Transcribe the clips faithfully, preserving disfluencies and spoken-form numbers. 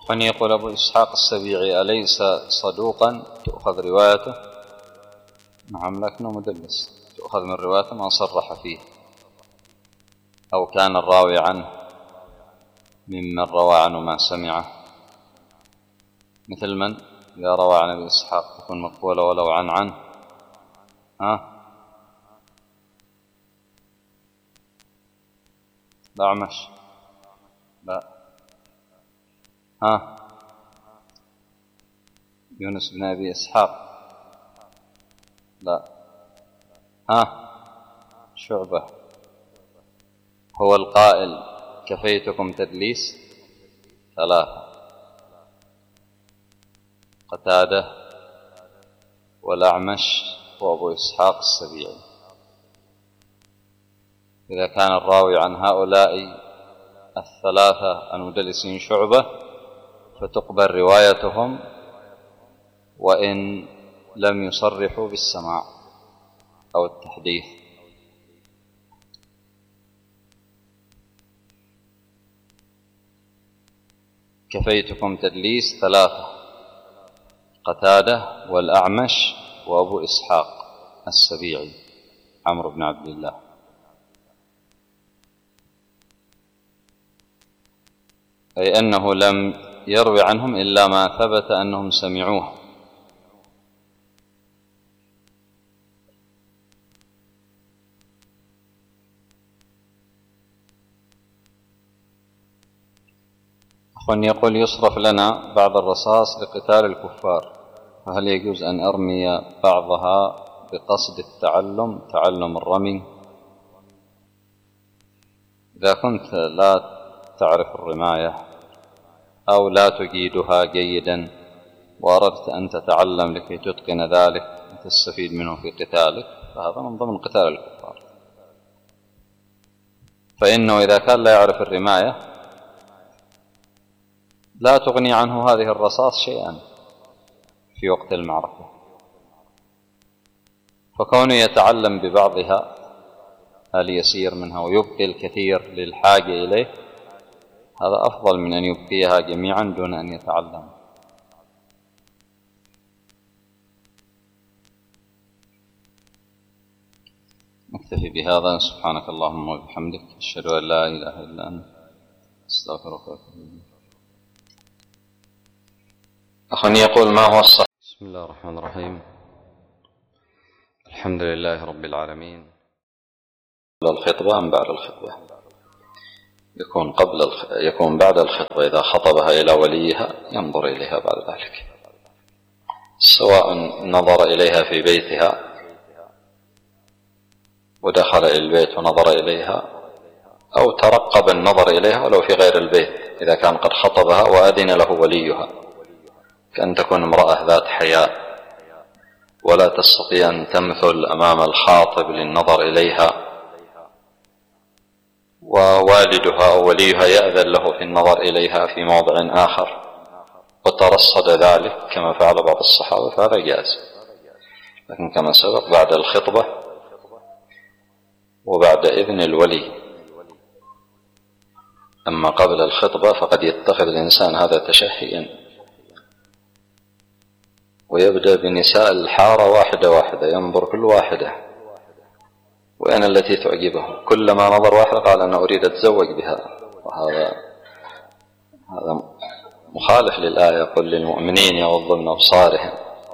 من يقول أبو إسحاق السبيعي أليس صدوقا تؤخذ روايته؟ نعم، لكنه مدلس، تؤخذ من روايته ما صرح فيه، أو كان الراوي عنه ممن روى عنه ما سمعه، مثل من إذا روى عن أبي إسحاق تكون مقبولة ولو عن عنه. ها الأعمش؟ لا. ها يونس بن أبي إسحاق؟ لا. ها شعبة هو القائل كفيتكم تدليس ثلاثة: قتادة والأعمش وأبو إسحاق السبيعي. إذا كان الراوي عن هؤلاء الثلاثة المدلسين شعبة فتقبل روايتهم وإن لم يصرحوا بالسماع أو التحديث. كفيتكم تدليس ثلاثة: قتادة والأعمش وأبو إسحاق السبيعي عمرو بن عبد الله. أي أنه لم يروي عنهم إلا ما ثبت أنهم سمعوه. أخ يقول يصرف لنا بعض الرصاص لقتال الكفار، فهل يجوز أن أرمي بعضها بقصد التعلم تعلم الرمي؟ إذا كنت لا تعرف الرماية أو لا تجيدها جيدا وأردت أن تتعلم لكي تتقن ذلك وتستفيد منه في قتالك، فهذا من ضمن قتال الكفار. فإنه إذا كان لا يعرف الرماية لا تغني عنه هذه الرصاص شيئا في وقت المعركة، فكونه يتعلم ببعضها اليسير منها ويبقي الكثير للحاجة إليه هذا أفضل من أن يبقيها جميعا دون أن يتعلم. نكتفي بهذا. سبحانك اللهم وبحمدك، أشهد أن لا إله إلا أنت، أستغفرك وأتوب إليك. أخ يقول ما هو الصحيح؟ بسم الله الرحمن الرحيم، الحمد لله رب العالمين. قبل الخطبة أم بعد الخطبة؟ يكون قبل الخ... يكون بعد الخطبة. إذا خطبها إلى وليها ينظر إليها بعد ذلك، سواء نظر إليها في بيتها ودخل إلى البيت ونظر إليها أو ترقب النظر إليها ولو في غير البيت، إذا كان قد خطبها وأذن له وليها، كأن تكون امرأة ذات حياء ولا تستطيع أن تمثل أمام الخاطب للنظر إليها، ووالدها أو وليها يأذن له في النظر إليها في موضع آخر وترصد ذلك كما فعل بعض الصحابة، فهذا جائز. لكن كما سبق بعد الخطبة وبعد إذن الولي. أما قبل الخطبة فقد يتخذ الإنسان هذا تشهيا ويبدأ بنساء الحارة واحدة واحدة، ينظر كل واحدة وأنا التي تعجبه، كلما نظر واحدة قال أنا أريد أتزوج بها، وهذا هذا مخالف للآية قل للمؤمنين يغضوا من أبصارهم.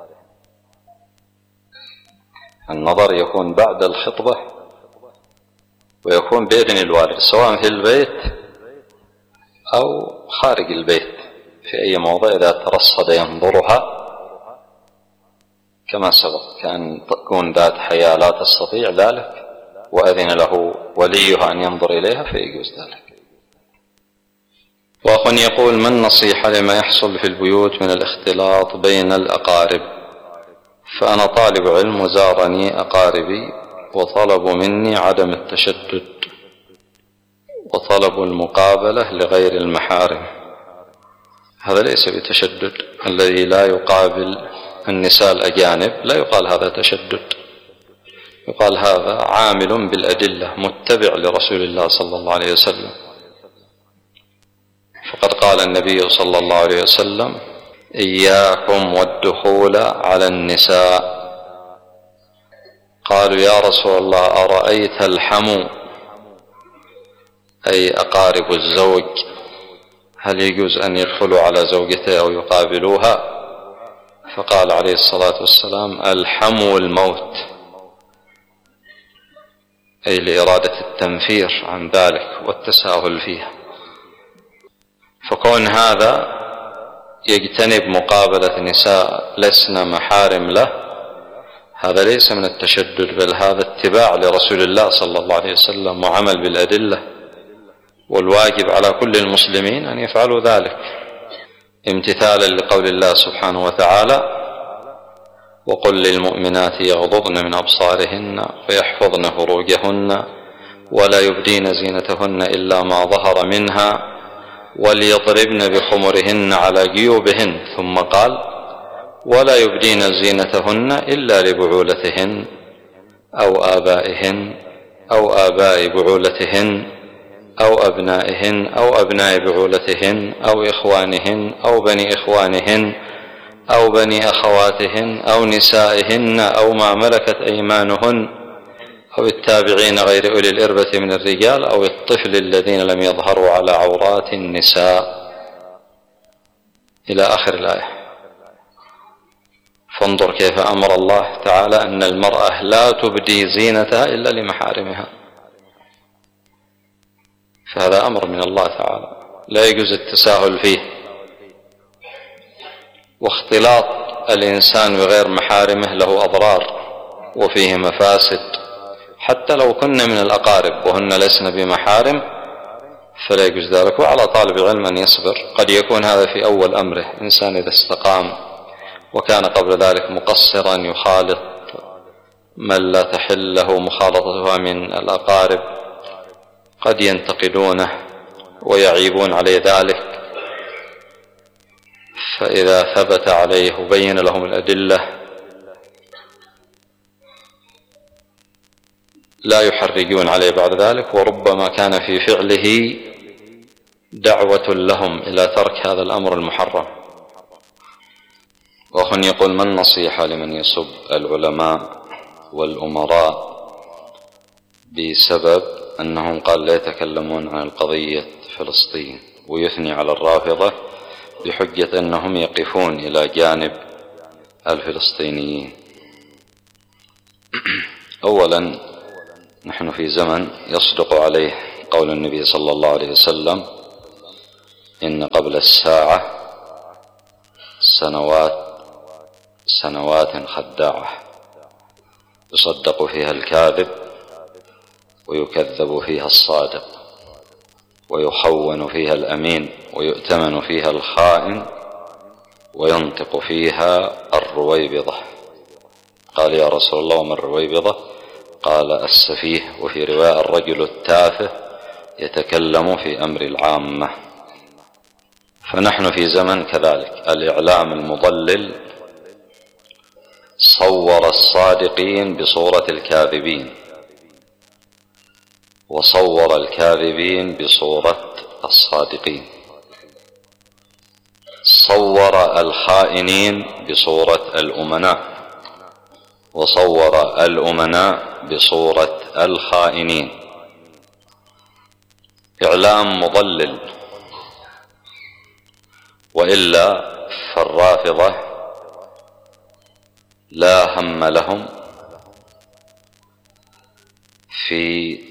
النظر يكون بعد الخطبة ويكون بإذن الوالد، سواء في البيت أو خارج البيت في أي موضع إذا ترصد ينظرها، كما سبق كأن تكون ذات حياة لا تستطيع ذلك وأذن له وليها أن ينظر إليها فيجوز ذلك. وأخ يقول ما النصيحة لما يحصل في البيوت من الاختلاط بين الأقارب؟ فأنا طالب علم وزارني أقاربي وطلبوا مني عدم التشدد وطلبوا المقابلة لغير المحارم. هذا ليس بتشدد، الذي لا يقابل النساء الأجانب لا يقال هذا تشدد، يقال هذا عامل بالأدلة متبع لرسول الله صلى الله عليه وسلم. فقد قال فقال النبي صلى الله عليه وسلم: إياكم والدخول على النساء. قالوا: يا رسول الله أرأيت الحمو، أي أقارب الزوج، هل يجوز أن يدخلوا على زوجته أو يقابلوها؟ فقال عليه الصلاة والسلام: الحمو الموت، أي لإرادة التنفير عن ذلك والتساهل فيها. فكون هذا يجتنب مقابلة نساء لسنا محارم له، هذا ليس من التشدد، بل هذا اتباع لرسول الله صلى الله عليه وسلم وعمل بالأدلة، والواجب على كل المسلمين أن يفعلوا ذلك امتثالا لقول الله سبحانه وتعالى: وقل للمؤمنات يغضضن من أبصارهن ويحفظن فروجهن ولا يبدين زينتهن إلا ما ظهر منها وليضربن بخمرهن على جيوبهن، ثم قال: ولا يبدين زينتهن إلا لبعولتهن أو آبائهن أو آباء بعولتهن أو أبنائهن أو أبناء بعولتهن أو إخوانهن أو بني إخوانهن أو بني أخواتهن أو نسائهن أو ما ملكت أيمانهن أو التابعين غير أولي الإربة من الرجال أو الطفل الذين لم يظهروا على عورات النساء، إلى آخر الآية. فانظر كيف أمر الله تعالى أن المرأة لا تبدي زينتها إلا لمحارمها، فهذا أمر من الله تعالى لا يجوز التساهل فيه. واختلاط الإنسان بغير محارمه له أضرار وفيه مفاسد، حتى لو كنا من الأقارب وهن لسن بمحارم فلا يجوز ذلك. وعلى طالب العلم أن يصبر، قد يكون هذا في أول أمره، إنسان إذا استقام وكان قبل ذلك مقصرا يخالط من لا تحل له مخالطتها من الأقارب، قد ينتقدونه ويعيبون عليه ذلك، فإذا ثبت عليه وبين لهم الأدلة لا يحرجون عليه بعد ذلك، وربما كان في فعله دعوة لهم إلى ترك هذا الأمر المحرم. وأخ يقول: ما النصيحة لمن يسب العلماء والأمراء بسبب أنهم قال لا يتكلمون عن القضية فلسطين، ويثني على الرافضة بحجة أنهم يقفون إلى جانب الفلسطينيين؟ أولا، نحن في زمن يصدق عليه قول النبي صلى الله عليه وسلم: إن قبل الساعة سنوات سنوات خداعة يصدق فيها الكاذب ويكذب فيها الصادق ويخون فيها الأمين ويؤتمن فيها الخائن وينطق فيها الرويبضة. قال: يا رسول الله وما الرويبضة؟ قال: السفيه، وفي رواية الرجل التافه يتكلم في أمر العامة. فنحن في زمن كذلك الإعلام المضلل صور الصادقين بصورة الكاذبين، وصور الكاذبين بصورة الصادقين، صور الخائنين بصورة الأمناء، وصور الأمناء بصورة الخائنين. إعلام مضلل. وإلا فالرافضة لا هم لهم في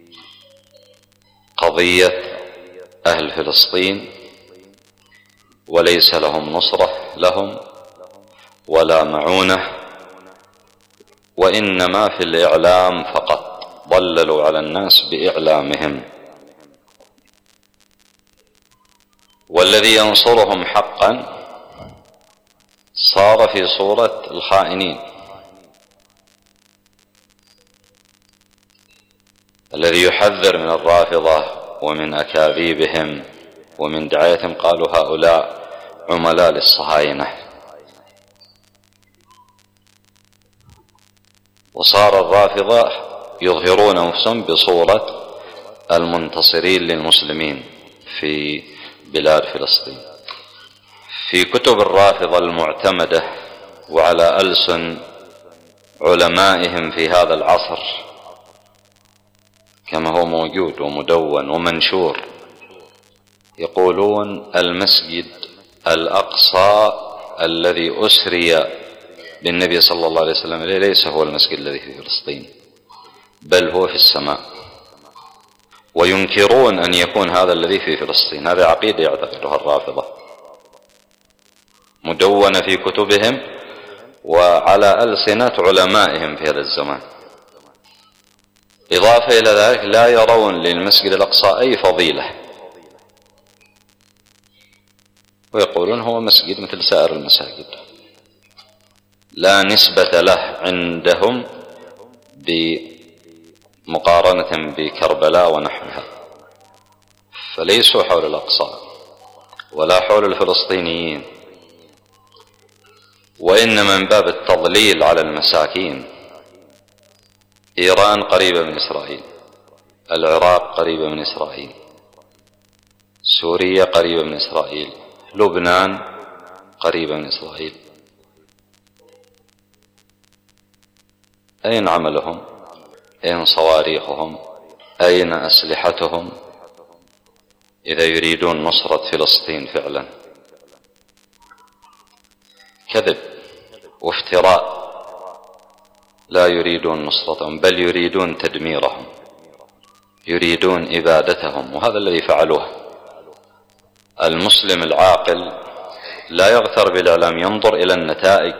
قضية أهل فلسطين، وليس لهم نصرة لهم ولا معونة، وإنما في الإعلام فقط، ضللوا على الناس بإعلامهم. والذي ينصرهم حقا صار في صورة الخائنين. الذي يحذر من الرافضة ومن أكاذيبهم ومن دعايتهم قالوا هؤلاء عملاء للصهاينة. وصار الرافضة يظهرون أنفسهم بصورة المنتصرين للمسلمين في بلاد فلسطين. في كتب الرافضة المعتمدة وعلى ألسن علمائهم في هذا العصر كما هو موجود ومدون ومنشور، يقولون المسجد الأقصى الذي أسري بالنبي صلى الله عليه وسلم إليه ليس هو المسجد الذي في فلسطين، بل هو في السماء، وينكرون أن يكون هذا الذي في فلسطين. هذه عقيدة يعتقدها الرافضة مدونة في كتبهم وعلى ألسنة علمائهم في هذا الزمان. إضافة إلى ذلك لا يرون للمسجد الأقصى أي فضيلة، ويقولون هو مسجد مثل سائر المساجد، لا نسبة له عندهم بمقارنة بكربلاء ونحوها، فليسوا حول الأقصى ولا حول الفلسطينيين، وإنما من باب التضليل على المساكين. إيران قريبة من إسرائيل، العراق قريبة من إسرائيل، سوريا قريبة من إسرائيل، لبنان قريبة من إسرائيل. أين عملهم؟ أين صواريخهم؟ أين أسلحتهم إذا يريدون نصرة فلسطين فعلا؟ كذب وافتراء، لا يريدون نصرتهم بل يريدون تدميرهم، يريدون إبادتهم، وهذا الذي فعلوه. المسلم العاقل لا يغتر بالإعلام، ينظر إلى النتائج.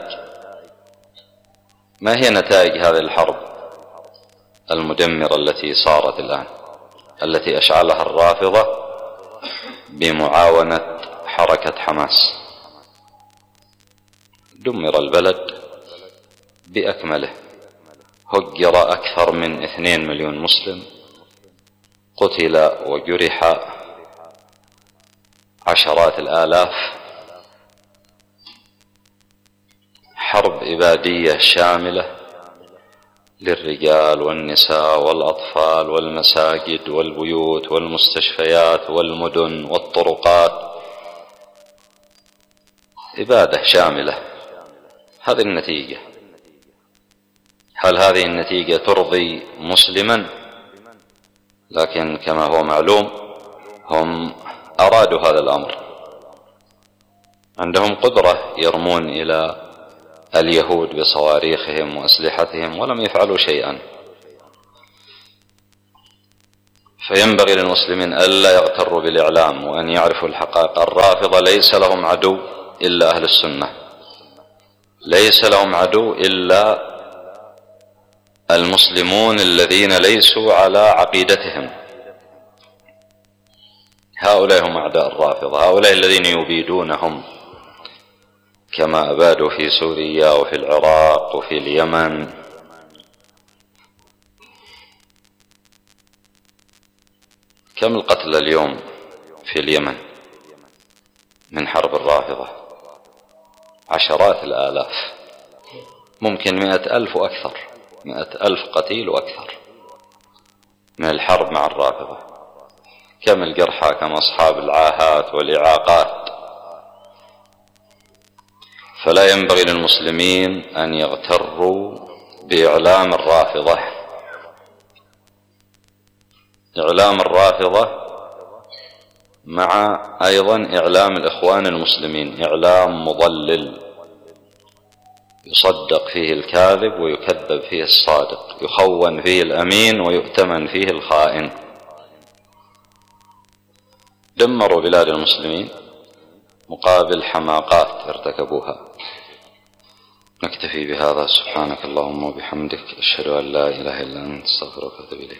ما هي نتائج هذه الحرب المدمرة التي صارت الآن، التي أشعلها الرافضة بمعاونة حركة حماس؟ دمر البلد بأكمله، هجر أكثر من اثنين مليون مسلم، قتل وجرح عشرات الآلاف، حرب إبادية شاملة للرجال والنساء والأطفال والمساجد والبيوت والمستشفيات والمدن والطرقات، إبادة شاملة. هذه النتيجة. هل هذه النتيجة ترضي مسلما؟ لكن كما هو معلوم هم أرادوا هذا الأمر، عندهم قدرة يرمون إلى اليهود بصواريخهم وأسلحتهم ولم يفعلوا شيئا. فينبغي للمسلمين ألا يغتروا بالإعلام وأن يعرفوا الحقائق. الرافضة ليس لهم عدو إلا أهل السنة، ليس لهم عدو إلا المسلمون الذين ليسوا على عقيدتهم. هؤلاء هم أعداء الرافضة، هؤلاء الذين يبيدونهم كما أبادوا في سوريا وفي العراق وفي اليمن. كم القتلى اليوم في اليمن من حرب الرافضة؟ عشرات الآلاف، ممكن مئة ألف وأكثر، مئة ألف قتيل وأكثر من الحرب مع الرافضة. كم الجرحى، كم أصحاب العاهات والإعاقات. فلا ينبغي للمسلمين أن يغتروا بإعلام الرافضة. إعلام الرافضة مع أيضا إعلام الإخوان المسلمين إعلام مضلل، يصدق فيه الكاذب ويكذب فيه الصادق، يخون فيه الأمين ويؤتمن فيه الخائن. دمروا بلاد المسلمين مقابل حماقات ارتكبوها. نكتفي بهذا. سبحانك اللهم وبحمدك، أشهد أن لا إله إلا أنت، أستغفرك وأتوب إليك.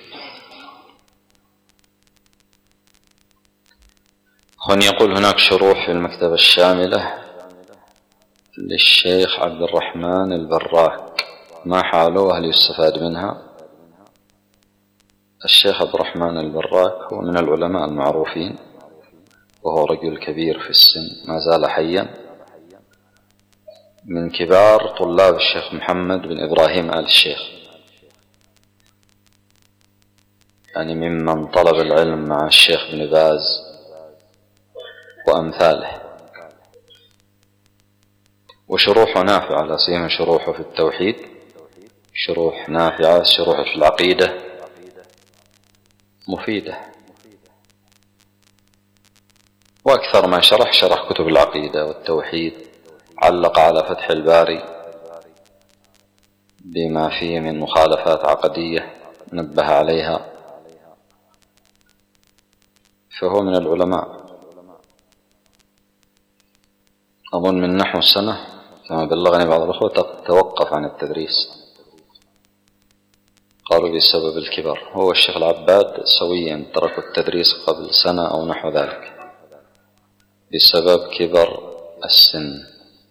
هنا يقول هناك شروح في المكتبة الشاملة للشيخ عبد الرحمن البراك، ما حاله؟ هل يستفاد منها؟ الشيخ عبد الرحمن البراك هو من العلماء المعروفين، وهو رجل كبير في السن ما زال حيا، من كبار طلاب الشيخ محمد بن إبراهيم آل الشيخ، يعني ممن طلب العلم مع الشيخ بن باز وأمثاله. وشروحه نافعة، لا سيما شروحه في التوحيد، شروح نافعة. شروحه في العقيدة مفيدة، وأكثر ما شرح شرح كتب العقيدة والتوحيد، علق على فتح الباري بما فيه من مخالفات عقدية نبه عليها، فهو من العلماء. أظن من نحو السنة كما بلغني بعض الأخوة توقف عن التدريس، قالوا بسبب الكبر. هو الشيخ العباد سويا تركوا التدريس قبل سنة أو نحو ذلك بسبب كبر السن.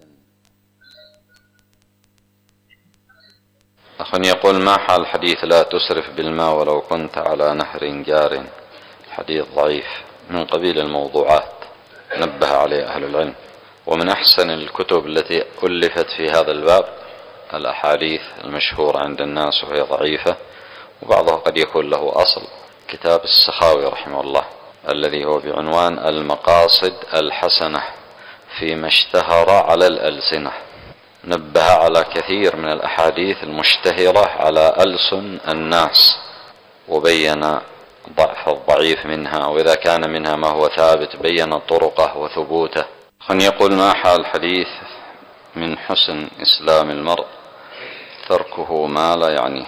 أخ يقول: ما حال حديث لا تسرف بالماء ولو كنت على نهر جار؟ حديث ضعيف من قبيل الموضوعات نبه عليه أهل العلم. ومن أحسن الكتب التي ألفت في هذا الباب الأحاديث المشهورة عند الناس وهي ضعيفة، وبعضها قد يكون له أصل، كتاب السخاوي رحمه الله الذي هو بعنوان المقاصد الحسنة فيما اشتهر على الألسنة. نبه على كثير من الأحاديث المشتهرة على ألسن الناس، وبين ضعف الضعيف منها، وإذا كان منها ما هو ثابت بين طرقه وثبوته. خن يقول: ما حال الحديث من حسن إسلام المرء تركه ما لا يعنيه؟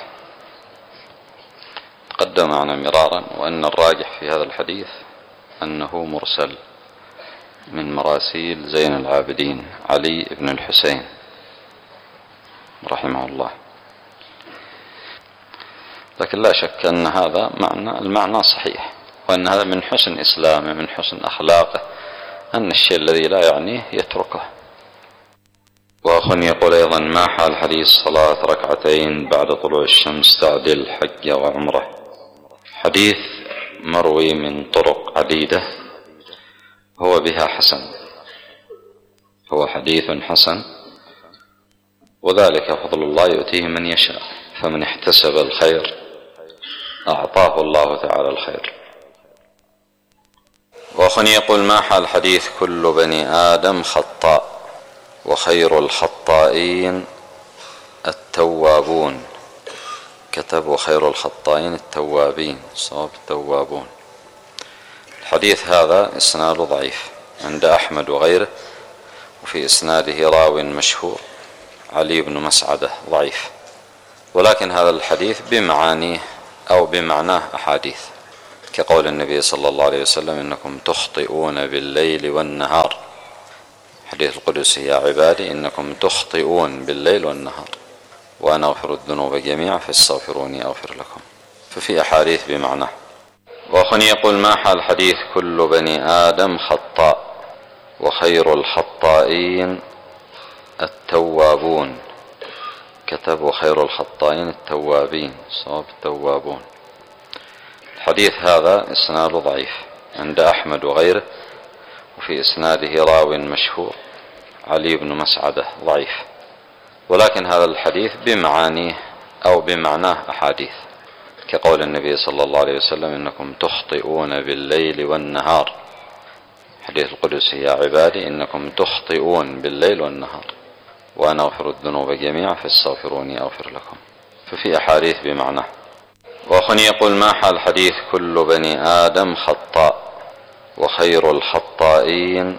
تقدم معنا مرارا وأن الراجح في هذا الحديث أنه مرسل من مراسيل زين العابدين علي بن الحسين رحمه الله، لكن لا شك أن هذا معنى المعنى صحيح، وأن هذا من حسن إسلامه من حسن أخلاقه أن الشيء الذي لا يعنيه يتركه. وأخ يقول أيضا: ما حال حديث صلاة ركعتين بعد طلوع الشمس تعدل حج وعمرة؟ حديث مروي من طرق عديدة هو بها حسن، هو حديث حسن، وذلك فضل الله يؤتيه من يشاء، فمن احتسب الخير أعطاه الله تعالى الخير. وأخ يقول: ما حال حديث كل بني آدم خطاء وخير الخطائين التوابون؟ كتب: وخير الخطائين التوابين، صواب التوابون. الحديث هذا إسناده ضعيف عند أحمد وغيره، وفي إسناده راو مشهور علي بن مسعدة ضعيف، ولكن هذا الحديث بمعانيه أو بمعناه أحاديث، كقول النبي صلى الله عليه وسلم: إنكم تخطئون بالليل والنهار، حديث القدسي: يا عبادي إنكم تخطئون بالليل والنهار وأنا أغفر الذنوب جميعا فاستغفروني أغفر لكم، ففي أحاديث بمعناه. وأخ يقول: ما حال حديث كل بني آدم خطاء وخير الخطائين التوابون؟ كتب: وخير الخطائين التوابين، صواب التوابون. الحديث هذا إسناده ضعيف عند أحمد وغيره، وفي إسناده راو مشهور علي بن مسعدة ضعيف، ولكن هذا الحديث بمعانيه أو بمعناه أحاديث، كقول النبي صلى الله عليه وسلم: إنكم تخطئون بالليل والنهار، حديث القدسي: يا عبادي إنكم تخطئون بالليل والنهار وأنا أغفر الذنوب جميعا فاستغفروني أغفر لكم، ففي أحاديث بمعناه. وأخ يقول: ما حال حديث كل بني آدم خطاء وخير الخطائين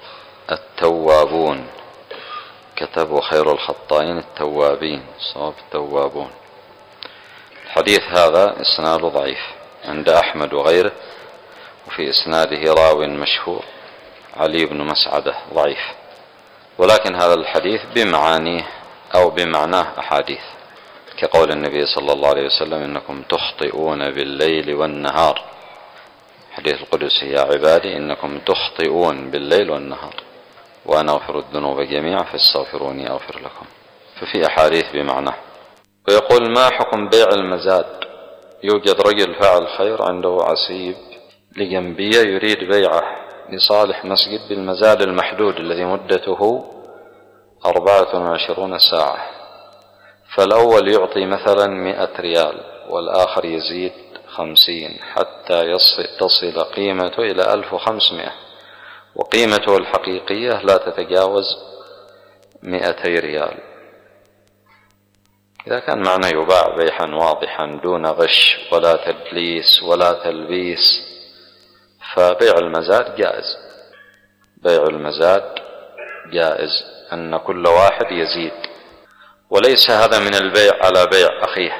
التوابون؟ كتب: وخير الخطائين التوابين، صواب التوابون. الحديث هذا إسناده ضعيف عند أحمد وغيره، وفي إسناده راو مشهور علي بن مسعدة ضعيف، ولكن هذا الحديث بمعانيه أو بمعناه أحاديث، كقول النبي صلى الله عليه وسلم: إنكم تخطئون بالليل والنهار، حديث القدسي: يا عبادي إنكم تخطئون بالليل والنهار وأنا أغفر الذنوب جميعا فاستغفروني أغفر لكم، ففي أحاديث بمعناه. ويقول: ما حكم بيع المزاد؟ يوجد رجل فعل خير عنده عسيب لجنبية يريد بيعه لصالح مسجد بالمزاد المحدود الذي مدته أربعة وعشرون ساعة، فالأول يعطي مثلا مئة ريال والآخر يزيد خمسين حتى تصل قيمته إلى ألف وخمسمائة، وقيمته الحقيقية لا تتجاوز مئتي ريال. إذا كان معنى يباع بيعا واضحا دون غش ولا تدليس ولا تلبيس فبيع المزاد جائز. بيع المزاد جائز، أن كل واحد يزيد، وليس هذا من البيع على بيع أخيه،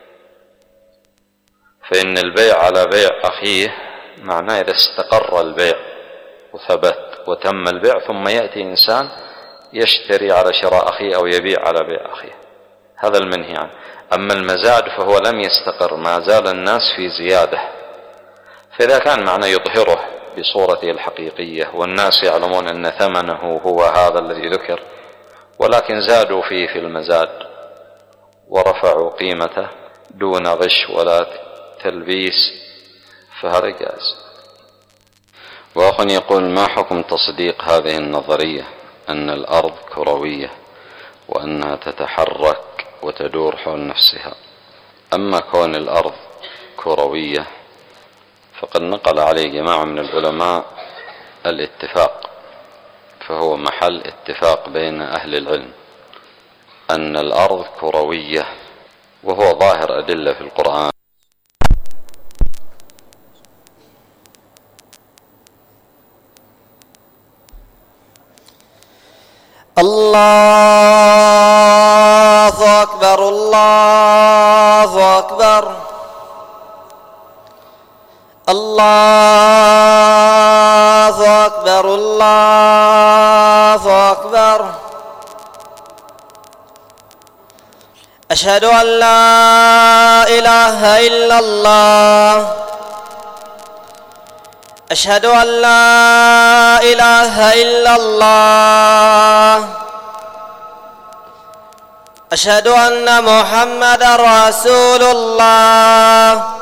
فإن البيع على بيع أخيه معناه إذا استقر البيع وثبت وتم البيع ثم يأتي إنسان يشتري على شراء أخيه أو يبيع على بيع أخيه، هذا المنهي عنه. أما المزاد فهو لم يستقر، ما زال الناس في زيادة، فإذا كان معنى يظهره بصورته الحقيقية والناس يعلمون أن ثمنه هو هذا الذي ذكر، ولكن زادوا فيه في المزاد ورفعوا قيمته دون غش ولا تلبيس فهذا جائز. وأخ يقول: ما حكم تصديق هذه النظرية أن الأرض كروية وأنها تتحرك وتدور حول نفسها؟ أما كون الأرض كروية فقد نقل عليه جماعة من العلماء الاتفاق، فهو محل اتفاق بين أهل العلم أن الأرض كروية، وهو ظاهر أدلة في القرآن. الله أكبر الله أكبر الله أكبر الله أكبر. أشهد أن لا إله إلا الله أشهد أن لا إله إلا الله أشهد أن محمدًا رسول الله